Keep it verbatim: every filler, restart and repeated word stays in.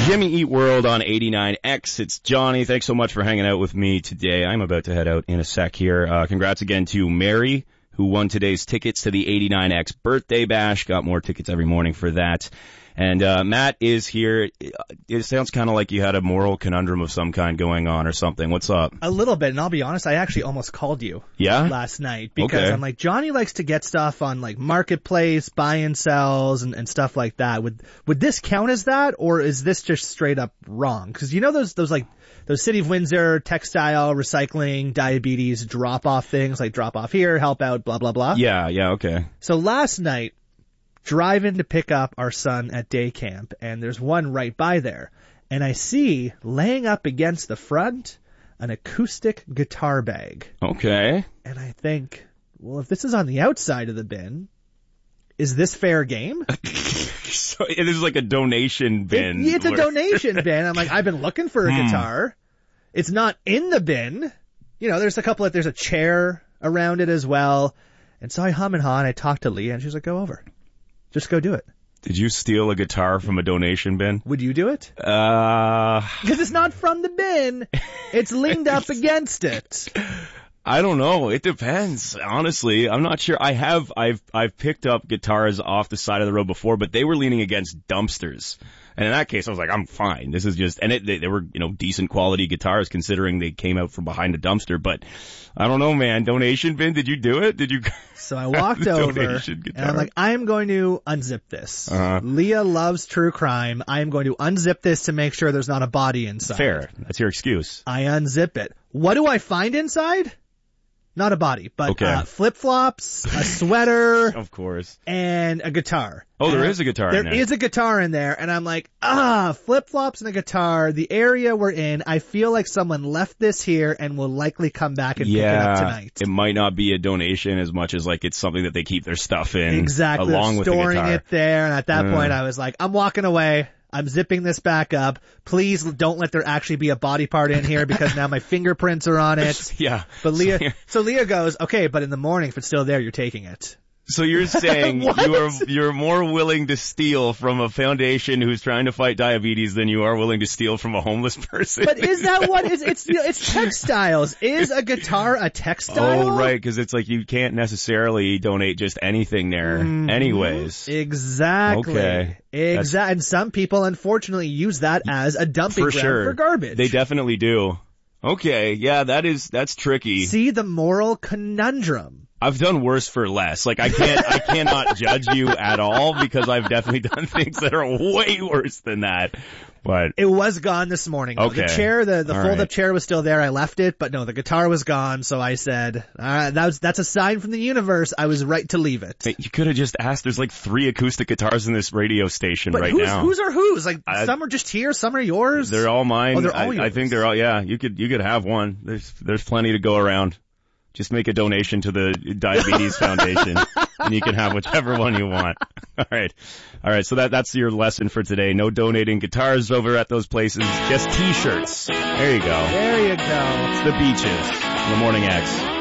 Jimmy Eat World on eighty-nine X. It's Johnny. Thanks so much for hanging out with me today. I'm about to head out in a sec here. Uh, congrats again to Mary, who won today's tickets to the eighty-nine X birthday bash. Got more tickets every morning for that. And uh Matt is here. It sounds kind of like you had a moral conundrum of some kind going on or something. What's up? A little bit, and I'll be honest, I actually almost called you yeah? last night because okay. I'm like, Johnny likes to get stuff on like Marketplace, buy and sells, and, and stuff like that. Would would this count as that, or is this just straight up wrong? Because you know those those like those City of Windsor textile recycling diabetes drop off things, like drop off here, help out, blah blah blah. Yeah, yeah, okay. So last night, driving to pick up our son at day camp, and there's one right by there, and I see laying up against the front an acoustic guitar bag. Okay. And I think, well, if this is on the outside of the bin, is this fair game? So it is like a donation bin. It, it's a donation bin. I'm like, I've been looking for a hmm. guitar. It's not in the bin. You know, there's a couple of, there's a chair around it as well. And so I hum and haw, and I talked to Leah, and she's like, go over. Just go do it. Did you steal a guitar from a donation bin? Would you do it? Uh... Because it's not from the bin. It's leaned up against it. I don't know. It depends. Honestly, I'm not sure. I have, I've, I've picked up guitars off the side of the road before, but they were leaning against dumpsters. And in that case, I was like, I'm fine. This is just, and it, they, they were, you know, decent quality guitars considering they came out from behind a dumpster. But I don't know, man. Donation bin? Did you do it? Did you? So I walked over and I'm like, I'm going to unzip this. Uh-huh. Leah loves true crime. I am going to unzip this to make sure there's not a body inside. Fair. That's your excuse. I unzip it. What do I find inside? Not a body, but okay. uh, flip-flops, a sweater. Of course. And a guitar. Oh, there and is a guitar there in there. There is a guitar in there, and I'm like, ah, flip-flops and a guitar, the area we're in, I feel like someone left this here and will likely come back and yeah, pick it up tonight. It might not be a donation as much as like it's something that they keep their stuff in. Exactly. Along with the guitar. Storing it there, and at that uh. point I was like, I'm walking away. I'm zipping this back up. Please don't let there actually be a body part in here because now my fingerprints are on it. Yeah. But Leah, so Leah goes, okay, but in the morning, if it's still there, you're taking it. So you're saying you are, you're more willing to steal from a foundation who's trying to fight diabetes than you are willing to steal from a homeless person? But is that what is, it's, it's textiles. Is a guitar a textile? Oh, right, cause it's like you can't necessarily donate just anything there mm, anyways. Exactly. Okay. Exactly. And some people unfortunately use that as a dumping for ground sure. for garbage. They definitely do. Okay, yeah, that is, that's tricky. See the moral conundrum. I've done worse for less. Like I can't, I cannot judge you at all because I've definitely done things that are way worse than that. But it was gone this morning. Okay. The chair, the, the fold-up right. chair was still there. I left it, but no, the guitar was gone. So I said, uh, that was, that's a sign from the universe. I was right to leave it. Hey, you could have just asked. There's like three acoustic guitars in this radio station but right who's, now. Whose are whose? Like I, some are just here, some are yours. They're all mine. Oh, they're all I, yours. I think they're all, yeah, you could, you could have one. There's, there's plenty to go around. Just make a donation to the Diabetes Foundation, and you can have whichever one you want. All right. All right, so that that's your lesson for today. No donating guitars over at those places, just T-shirts. There you go. There you go. It's the Beaches, the Morning X.